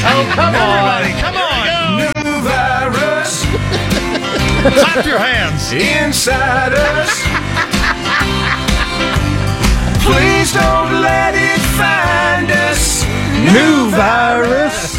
Oh, come on. Everybody, come on. New virus Clap your hands. inside us. Please don't let it find us. New virus.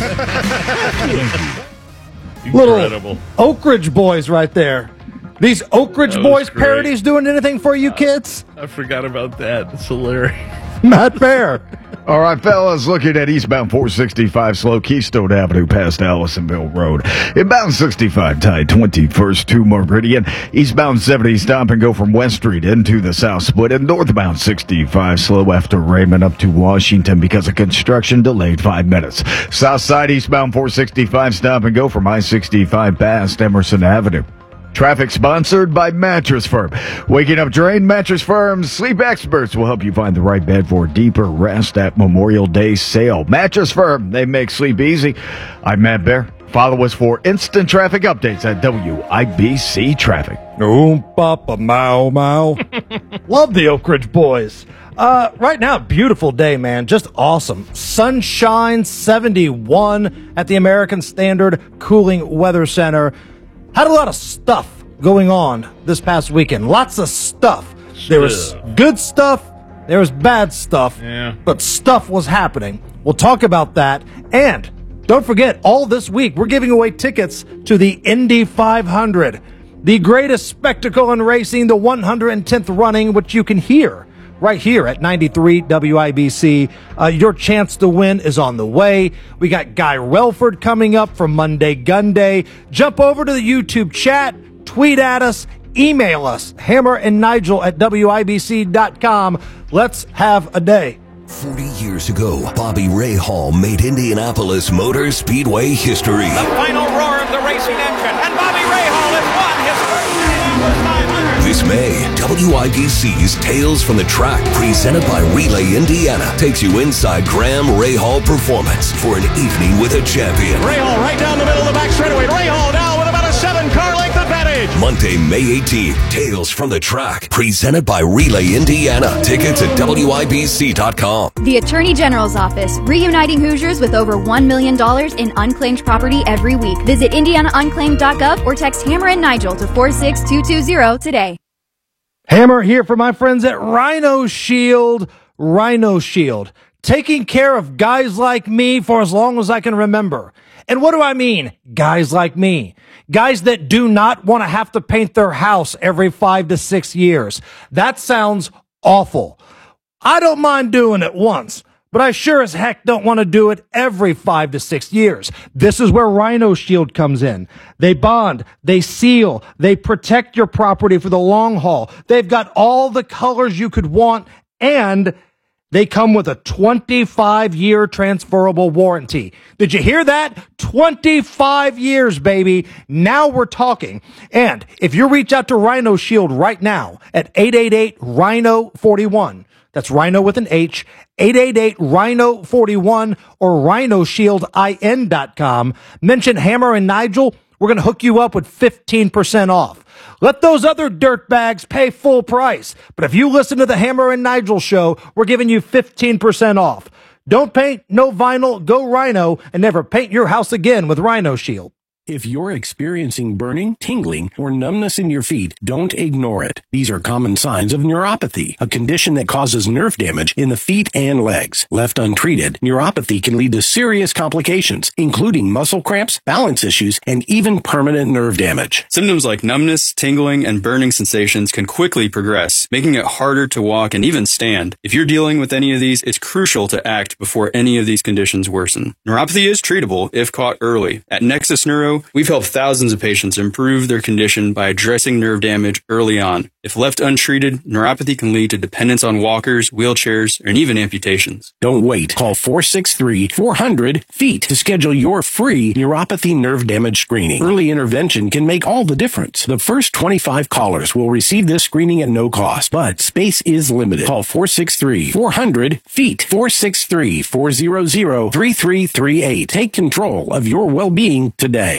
Incredible. Little Oak Ridge Boys right there. These Oak Ridge That was Boys great. parodies doing anything for you kids? I forgot about that. It's hilarious. Matt Bear. All right, fellas, looking at eastbound 465 slow Keystone Avenue past Allisonville Road. Inbound 65 tight 21st to Meridian. Eastbound 70 stop and go from West Street into the South Split. And northbound 65 slow after Raymond up to Washington because of construction delayed 5 minutes. South side eastbound 465 stop and go from I-65 past Emerson Avenue. Traffic sponsored by Mattress Firm. Waking up drained, Mattress Firm's sleep experts will help you find the right bed for deeper rest at Memorial Day sale. Mattress Firm, they make sleep easy. I'm Matt Bear. Follow us for instant traffic updates at WIBC Traffic. Oom, papa, mow, mow. Love the Oak Ridge Boys. Right now, beautiful day, man. Just awesome. Sunshine, 71 at the American Standard Cooling Weather Center. Had a lot of stuff going on this past weekend. Lots of stuff. There was good stuff. There was bad stuff. Yeah. But stuff was happening. We'll talk about that. And don't forget, all this week, we're giving away tickets to the Indy 500. The greatest spectacle in racing, the 110th running, which you can hear right here at 93 WIBC. Your chance to win is on the way. We got Guy Relford coming up from Monday Gun Day. Jump over to the YouTube chat, tweet at us, email us, hammerandnigel@wibc.com. Let's have a day. 40 years ago, Bobby Rahal made Indianapolis Motor Speedway history. The final roar of the racing engine, and Bobby Rahal has won his first Indianapolis 500. This May, WIBC's Tales from the Track, presented by Relay Indiana, takes you inside Graham Rahal Performance for an evening with a champion. Rahal right down the middle of the back straightaway. Rahal now with about a 7-car length advantage. Monday, May 18th, Tales from the Track, presented by Relay Indiana. Tickets at WIBC.com. The Attorney General's Office, reuniting Hoosiers with over $1 million in unclaimed property every week. Visit IndianaUnclaimed.gov or text Hammer and Nigel to 46220 today. Hammer here for my friends at Rhino Shield. Rhino Shield, taking care of guys like me for as long as I can remember. And what do I mean, guys like me? Guys that do not want to have to paint their house every 5 to 6 years. That sounds awful. I don't mind doing it once, but I sure as heck don't want to do it every 5 to 6 years. This is where Rhino Shield comes in. They bond, they seal, they protect your property for the long haul. They've got all the colors you could want, and they come with a 25-year transferable warranty. Did you hear that? 25 years, baby. Now we're talking. And if you reach out to Rhino Shield right now at 888-RHINO-41, that's Rhino with an H, 888-RHINO-41 or RhinoShieldIN.com. Mention Hammer and Nigel. We're going to hook you up with 15% off. Let those other dirtbags pay full price. But if you listen to the Hammer and Nigel show, we're giving you 15% off. Don't paint, no vinyl, go Rhino, and never paint your house again with Rhino Shield. If you're experiencing burning, tingling, or numbness in your feet, don't ignore it. These are common signs of neuropathy, a condition that causes nerve damage in the feet and legs. Left untreated, neuropathy can lead to serious complications, including muscle cramps, balance issues, and even permanent nerve damage. Symptoms like numbness, tingling, and burning sensations can quickly progress, making it harder to walk and even stand. If you're dealing with any of these, it's crucial to act before any of these conditions worsen. Neuropathy is treatable if caught early. At Nexus Neuro, we've helped thousands of patients improve their condition by addressing nerve damage early on. If left untreated, neuropathy can lead to dependence on walkers, wheelchairs, and even amputations. Don't wait. Call 463-400-FEET to schedule your free neuropathy nerve damage screening. Early intervention can make all the difference. The first 25 callers will receive this screening at no cost, but space is limited. Call 463-400-FEET, 463-400-3338. Take control of your well-being today.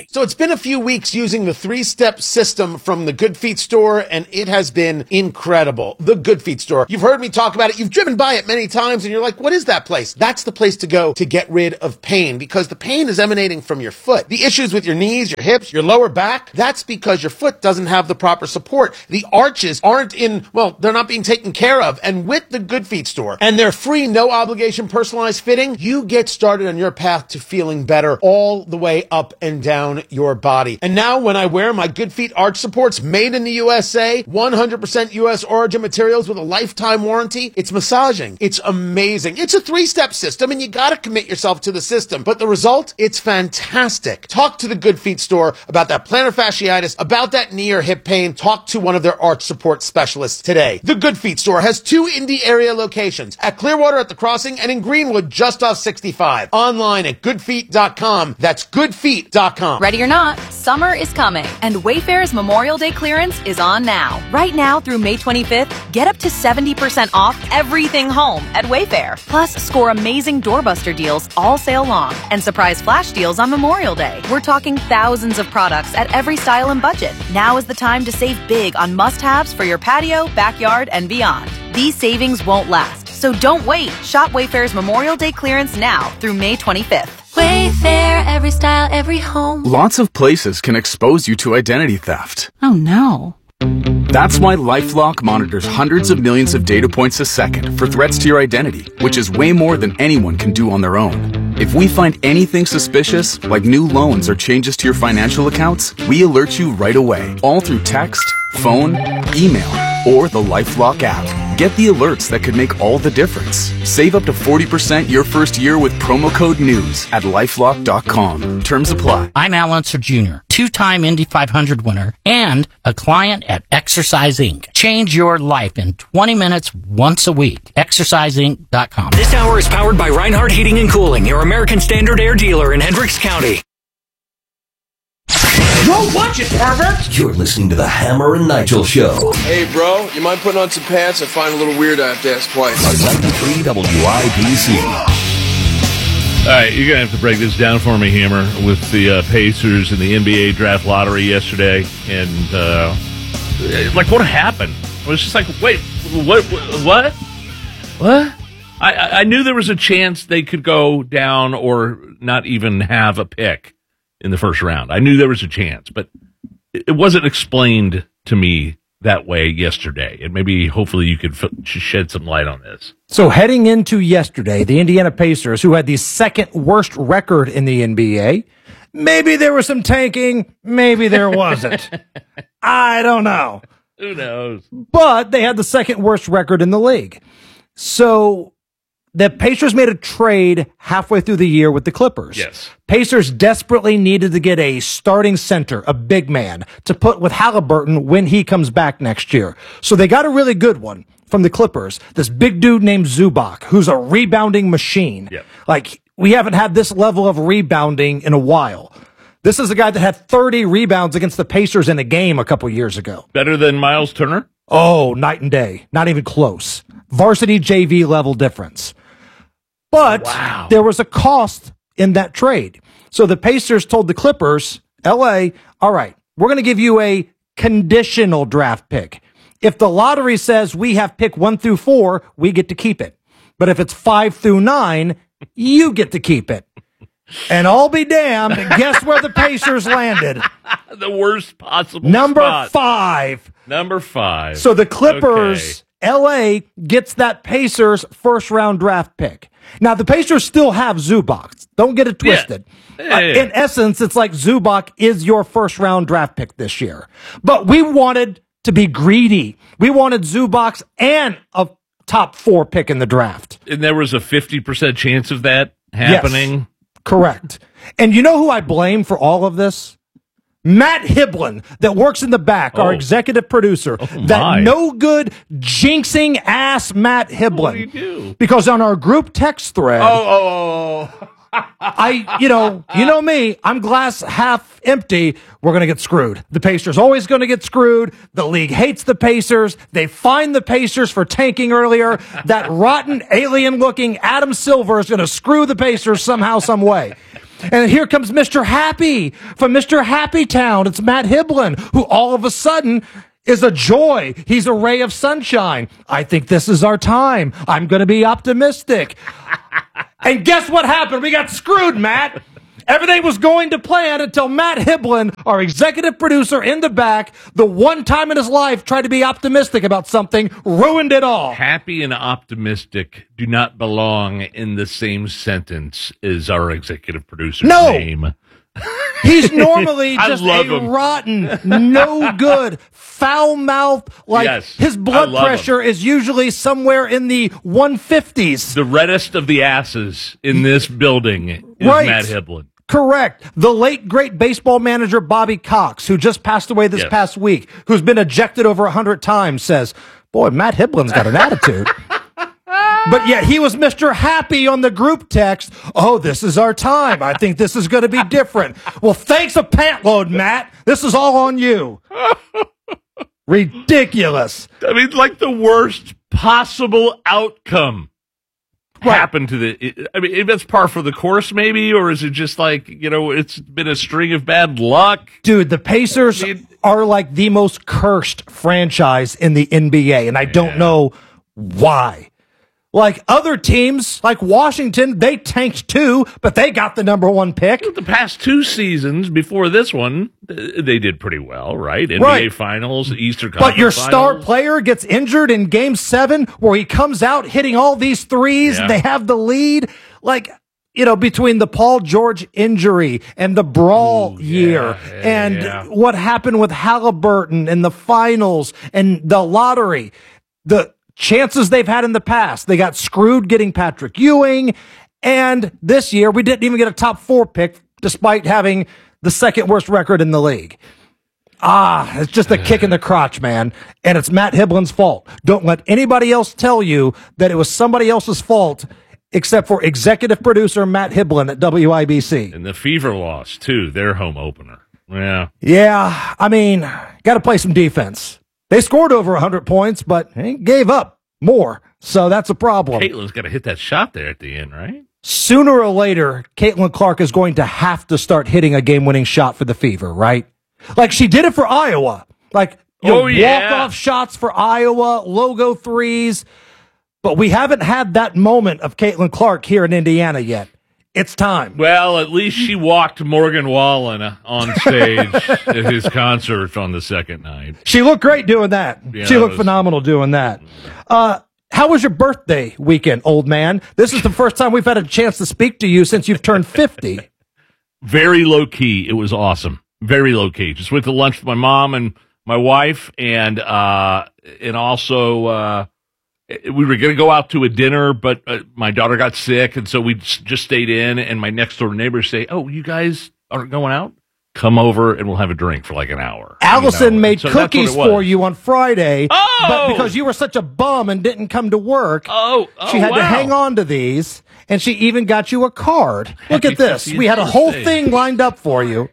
today. So it's been a few weeks using the 3-step system from the Good Feet store, and it has been incredible. The Good Feet store. You've heard me talk about it. You've driven by it many times, and you're like, what is that place? That's the place to go to get rid of pain, because the pain is emanating from your foot. The issues with your knees, your hips, your lower back, that's because your foot doesn't have the proper support. The arches aren't they're not being taken care of. And with the Good Feet store and their free, no obligation personalized fitting, you get started on your path to feeling better all the way up and down your body. And now when I wear my Good Feet arch supports made in the USA, 100% US origin materials with a lifetime warranty, it's massaging. It's amazing. It's a 3-step system, and you gotta commit yourself to the system. But the result, it's fantastic. Talk to the Good Feet store about that plantar fasciitis, about that knee or hip pain. Talk to one of their arch support specialists today. The Good Feet store has 2 Indy area locations, at Clearwater at the Crossing and in Greenwood just off 65. Online at goodfeet.com. That's goodfeet.com. Ready or not, summer is coming, and Wayfair's Memorial Day clearance is on now. Right now through May 25th, get up to 70% off everything home at Wayfair. Plus, score amazing doorbuster deals all sale long and surprise flash deals on Memorial Day. We're talking thousands of products at every style and budget. Now is the time to save big on must-haves for your patio, backyard, and beyond. These savings won't last, so don't wait. Shop Wayfair's Memorial Day clearance now through May 25th. Wayfair, every style, every home. Lots of places can expose you to identity theft. Oh no. That's why LifeLock monitors hundreds of millions of data points a second for threats to your identity, which is way more than anyone can do on their own. If we find anything suspicious, like new loans or changes to your financial accounts, we alert you right away, all through text, phone, email, or the LifeLock app. Get the alerts that could make all the difference. Save up to 40% your first year with promo code NEWS at LifeLock.com. Terms apply. I'm Al Unser Jr., 2-time Indy 500 winner and a client at Exercise Inc. Change your life in 20 minutes once a week. ExerciseInc.com. This hour is powered by Reinhardt Heating and Cooling, your American Standard Air dealer in Hendricks County. Don't watch it, pervert! You're listening to the Hammer and Nigel Show. Hey, bro, you mind putting on some pants? I find it a little weird I have to ask twice. On 93 WIBC. All right, you're going to have to break this down for me, Hammer, with the Pacers and the NBA draft lottery yesterday. And, what happened? I was just like, wait, what? I knew there was a chance they could go down or not even have a pick in the first round. I knew there was a chance, but it wasn't explained to me that way yesterday. And maybe, hopefully, you could shed some light on this. So heading into yesterday, the Indiana Pacers, who had the second worst record in the NBA, maybe there was some tanking, maybe there wasn't. I don't know. Who knows? But they had the second worst record in the league. So the Pacers made a trade halfway through the year with the Clippers. Yes. Pacers desperately needed to get a starting center, a big man, to put with Halliburton when he comes back next year. So they got a really good one from the Clippers, this big dude named Zubac, who's a rebounding machine. Yep. Like, we haven't had this level of rebounding in a while. This is a guy that had 30 rebounds against the Pacers in a game a couple years ago. Better than Miles Turner? Oh, night and day. Not even close. Varsity JV level difference. But there was a cost in that trade. So the Pacers told the Clippers, LA, all right, we're going to give you a conditional draft pick. If the lottery says we have pick 1 through 4, we get to keep it. But if it's 5 through 9, you get to keep it. And I'll be damned, guess where the Pacers landed? The worst possible Number spot. 5. Number 5. So the Clippers, LA, gets that Pacers first-round draft pick. Now, the Pacers still have Zubac. Don't get it twisted. Yeah. In essence, it's like Zubac is your first-round draft pick this year. But we wanted to be greedy. We wanted Zubac and a top 4 pick in the draft. And there was a 50% chance of that happening? Yes, correct. And you know who I blame for all of this? Matt Hiblin, that works in the back, our executive producer, that no good jinxing ass Matt Hiblin. What do you do? Because on our group text thread, you know me, I'm glass half empty. We're going to get screwed. The Pacers always going to get screwed. The league hates the Pacers. They fined the Pacers for tanking earlier. That rotten alien looking Adam Silver is going to screw the Pacers somehow, some way. And here comes Mr. Happy from Mr. Happy Town. It's Matt Hiblin, who all of a sudden is a joy. He's a ray of sunshine. I think this is our time. I'm going to be optimistic. And guess what happened? We got screwed, Matt. Everything was going to plan until Matt Hiblin, our executive producer in the back, the one time in his life tried to be optimistic about something, ruined it all. Happy and optimistic do not belong in the same sentence as our executive producer's name. He's normally just a rotten, no good, foul mouth. Like his blood pressure is usually somewhere in the 150s. The reddest of the asses in this building is Matt Hiblin. Correct. The late, great baseball manager Bobby Cox, who just passed away this past week, who's been ejected over 100 times, says, boy, Matt Hiblin's got an attitude. But yet he was Mr. Happy on the group text. Oh, this is our time. I think this is going to be different. Well, thanks a pant load, Matt. This is all on you. Ridiculous. I mean, like the worst possible outcome happened to the. I mean, if that's par for the course, maybe, or is it just like, it's been a string of bad luck? Dude, the Pacers are like the most cursed franchise in the NBA, and I don't know why. Like other teams, like Washington, they tanked too, but they got the number one pick. The past two seasons before this one, they did pretty well, right? NBA Finals, Eastern Conference But your Finals. star player gets injured in Game 7 where he comes out hitting all these threes and they have the lead. Like, between the Paul George injury and the brawl year and what happened with Halliburton in the finals and the lottery, the chances they've had in the past. They got screwed getting Patrick Ewing, and this year we didn't even get a top 4 pick despite having the second worst record in the league. It's just a kick in the crotch, man, and it's Matt Hiblin's fault. Don't let anybody else tell you that it was somebody else's fault except for executive producer Matt Hiblin at WIBC. And the Fever lost, too, their home opener. Yeah, I mean, got to play some defense. They scored over 100 points, but they gave up more, so that's a problem. Caitlin's got to hit that shot there at the end, right? Sooner or later, Caitlin Clark is going to have to start hitting a game-winning shot for the Fever, right? Like she did it for Iowa. Like, walk-off shots for Iowa, logo threes. But we haven't had that moment of Caitlin Clark here in Indiana yet. It's time. Well, at least she walked Morgan Wallen on stage at his concert on the second night. She looked great doing that. Yeah, she looked phenomenal doing that. How was your birthday weekend, old man? This is the first time we've had a chance to speak to you since you've turned 50. Very low key. It was awesome. Very low key. Just went to lunch with my mom and my wife, and also we were going to go out to a dinner, but my daughter got sick, and so we just stayed in, and my next-door neighbors say, oh, you guys aren't going out? Come over, and we'll have a drink for like an hour. Allison made cookies for you on Friday, but because you were such a bum and didn't come to work, she had to hang on to these, and she even got you a card. Look at this. We had a whole thing lined up for you.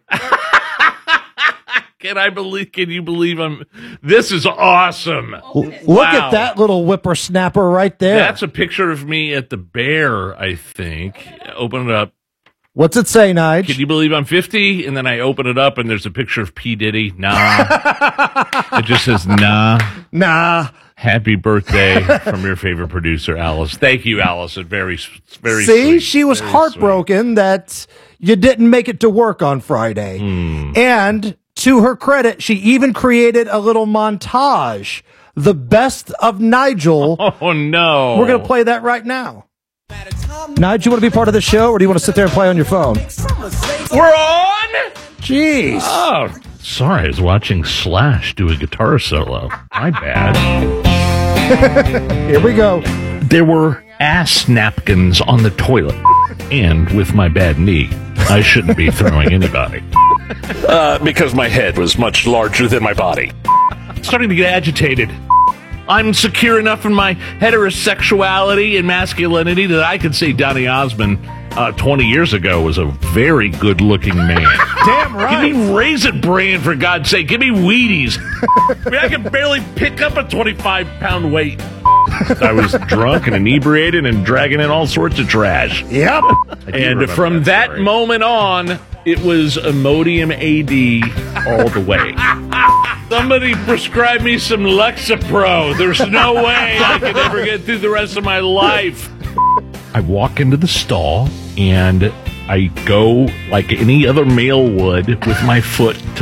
Can you believe this is awesome. Look at that little whippersnapper right there. That's a picture of me at the Bear, I think. Open it up. What's it say, Nige? Can you believe I'm 50? And then I open it up and there's a picture of P. Diddy. Nah. It just says, nah. Nah. Happy birthday from your favorite producer, Alice. Thank you, Alice. Very, very See, sweet. she was heartbroken that you didn't make it to work on Friday. And to her credit, she even created a little montage. The best of Nigel. Oh, no. We're going to play that right now. Nigel, you want to be part of the show, or do you want to sit there and play on your phone? We're on? Jeez. Oh, sorry. I was watching Slash do a guitar solo. My bad. Here we go. There were ass napkins on the toilet. And with my bad knee, I shouldn't be throwing anybody. Because my head was much larger than my body. Starting to get agitated. I'm secure enough in my heterosexuality and masculinity that I could say Donny Osmond 20 years ago was a very good-looking man. Damn right. Give me Raisin Bran, for God's sake. Give me Wheaties. I mean, I can barely pick up a 25-pound weight. I was drunk and inebriated and dragging in all sorts of trash. Yep. And from that moment on, it was Imodium AD all the way. Somebody prescribed me some Lexapro. There's no way I could ever get through the rest of my life. I walk into the stall, and I go like any other male would with my foot to